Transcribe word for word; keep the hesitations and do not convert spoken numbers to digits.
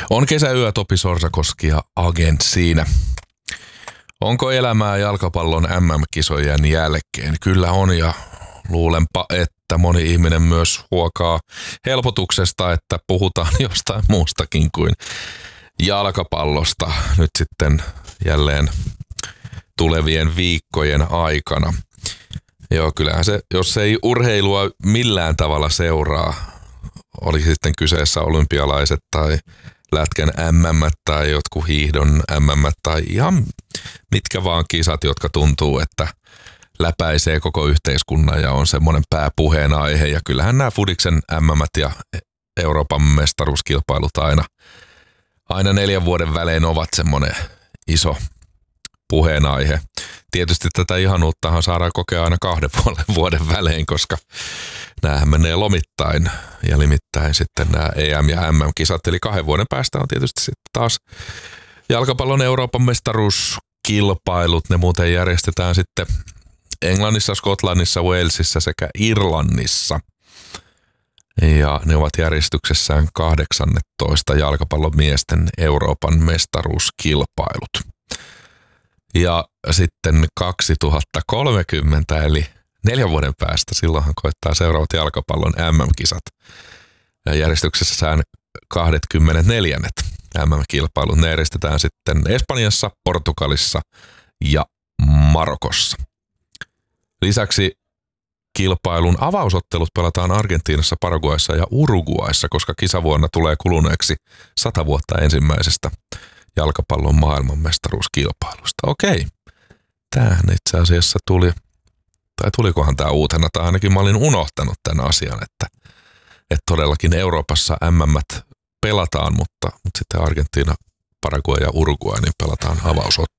On kesäyö, Topi Sorsakoski ja Agent siinä. Onko elämää jalkapallon M M-kisojen jälkeen? Kyllä on, ja luulenpa, että moni ihminen myös huokaa helpotuksesta, että puhutaan jostain muustakin kuin jalkapallosta nyt sitten jälleen tulevien viikkojen aikana. Joo, kyllähän se, jos ei urheilua millään tavalla seuraa, oli sitten kyseessä olympialaiset tai lätkän M M tai jotkut hiihdon M M tai ihan mitkä vaan kisat, jotka tuntuu, että läpäisee koko yhteiskunnan ja on semmoinen pääpuheenaihe. Ja kyllähän nämä Fudiksen M M ja Euroopan mestaruuskilpailut aina, aina neljän vuoden välein ovat semmoinen iso puheenaihe. Tietysti tätä ihanuuttahan saadaan kokea aina kahden vuoden välein, koska näähän menee lomittain ja limittäin sitten nämä E M ja M M-kisat. Eli kahden vuoden päästä on tietysti sitten taas jalkapallon Euroopan mestaruuskilpailut. Ne muuten järjestetään sitten Englannissa, Skotlannissa, Walesissa sekä Irlannissa. Ja ne ovat järjestyksessään kahdeksannetoista jalkapallon miesten Euroopan mestaruuskilpailut. Ja sitten kaksituhattakolmekymmentä eli neljän vuoden päästä, silloinhan koittaa seuraavat jalkapallon M M-kisat. Ja järjestyksessään kaksikymmentäneljä M M-kilpailut. Ne järjestetään sitten Espanjassa, Portugalissa ja Marokossa. Lisäksi kilpailun avausottelut pelataan Argentiinassa, Paraguayssa ja Uruguayssa, koska kisavuonna tulee kuluneeksi sata vuotta ensimmäisestä jalkapallon maailmanmestaruuskilpailusta. Okei, tämähän itse asiassa tuli, tai tulikohan tämä uutena, tai ainakin mä olin unohtanut tämän asian, että, että todellakin Euroopassa M M pelataan, mutta, mutta sitten Argentiina, Paraguay ja Uruguay niin pelataan avausottelut.